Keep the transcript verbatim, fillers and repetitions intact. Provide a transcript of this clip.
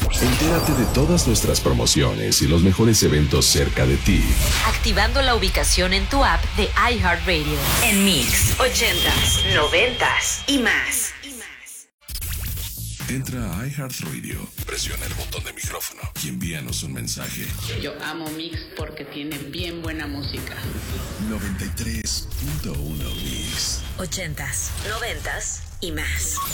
Entérate de todas nuestras promociones y los mejores eventos cerca de ti, activando la ubicación en tu app de iHeartRadio. En Mix, ochentas, noventas y más. Entra a iHeartRadio, presiona el botón de micrófono y envíanos un mensaje. Yo amo Mix porque tiene bien buena música. noventa y tres punto uno Mix. Ochentas, noventas y más.